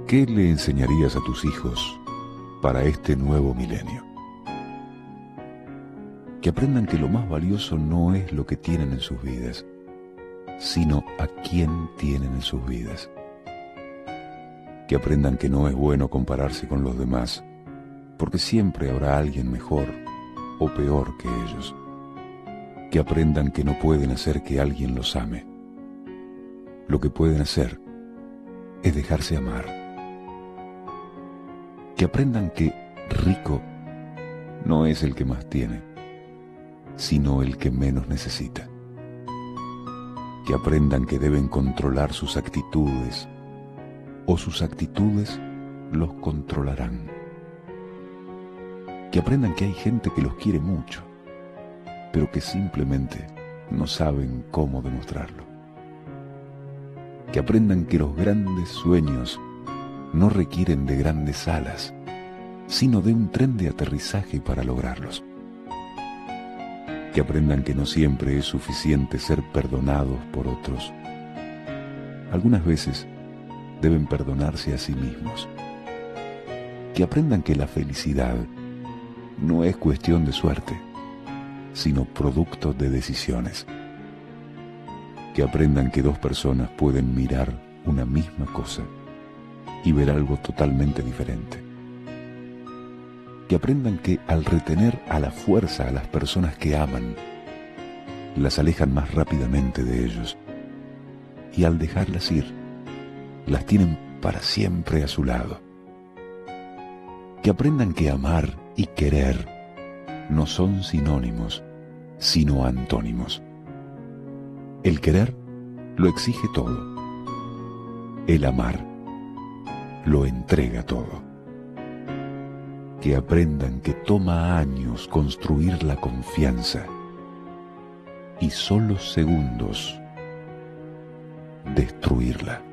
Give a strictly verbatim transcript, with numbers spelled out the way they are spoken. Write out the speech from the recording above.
¿Qué le enseñarías a tus hijos para este nuevo milenio? Que aprendan que lo más valioso no es lo que tienen en sus vidas, sino a quién tienen en sus vidas. Que aprendan que no es bueno compararse con los demás, porque siempre habrá alguien mejor o peor que ellos. Que aprendan que no pueden hacer que alguien los ame. Lo que pueden hacer es dejarse amar. Que aprendan que rico no es el que más tiene, sino el que menos necesita. Que aprendan que deben controlar sus actitudes, o sus actitudes los controlarán. Que aprendan que hay gente que los quiere mucho, pero que simplemente no saben cómo demostrarlo. Que aprendan que los grandes sueños no requieren de grandes alas, sino de un tren de aterrizaje para lograrlos. Que aprendan que no siempre es suficiente ser perdonados por otros. Algunas veces deben perdonarse a sí mismos. Que aprendan que la felicidad no es cuestión de suerte, sino producto de decisiones. Que aprendan que dos personas pueden mirar una misma cosa y ver algo totalmente diferente. Que aprendan que al retener a la fuerza a las personas que aman, las alejan más rápidamente de ellos, y al dejarlas ir, las tienen para siempre a su lado. Que aprendan que amar y querer no son sinónimos, sino antónimos. El querer lo exige todo. El amar lo entrega todo. Que aprendan que toma años construir la confianza y solo segundos destruirla.